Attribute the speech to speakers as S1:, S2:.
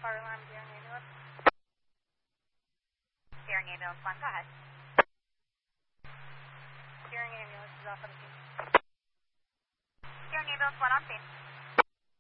S1: fire alarm, Deering Ambulance.
S2: Deering Ambulance 1, go ahead.
S1: Deering Ambulance is off on the scene.
S2: Deering Ambulance 1 on scene.